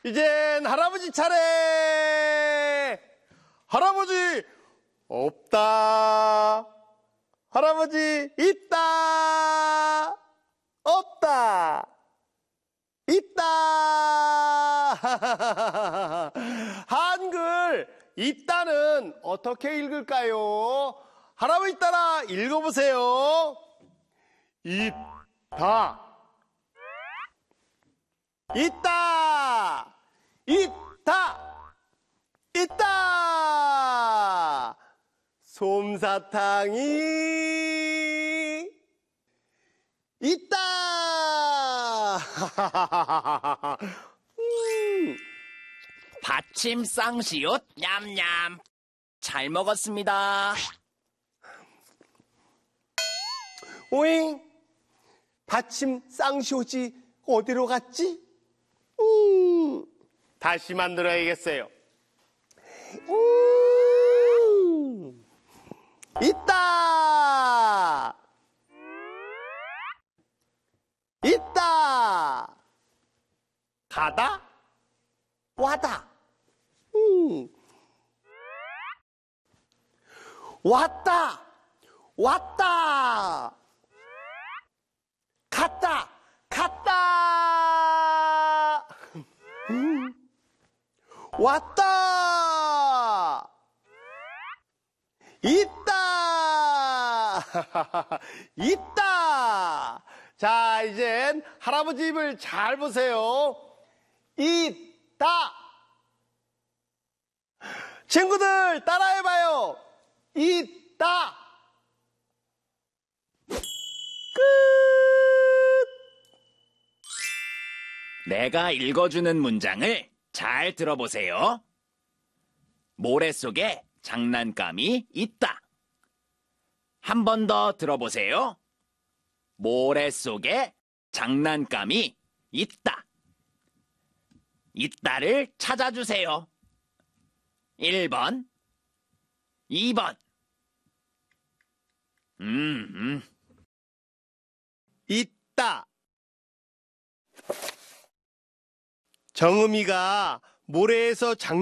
이젠 할아버지 차례. 할아버지 없다. 할아버지 있다. 없다. 있다. 한글 있다는 어떻게 읽을까요? 할아버지 따라 읽어보세요. 있다. 있다. 있다. 있다. 솜사탕이 있다. 받침 쌍시옷 냠냠. 잘 먹었습니다. 오잉? 받침 쌍시옷이 어디로 갔지? 다시 만들어야겠어요. 있다. 있다. 가다. 와다. 왔다. 왔다. 갔다. 갔다. 왔다. 있다. 있다. 자, 이젠 할아버지 입을 잘 보세요. 있다. 친구들 따라해봐요. 있다. 끝. 내가 읽어주는 문장을 잘 들어보세요. 모래 속에 장난감이 있다. 한 번 더 들어보세요. 모래 속에 장난감이 있다. 있다를 찾아주세요. 1번, 2번. 있다. 정음이가 모래에서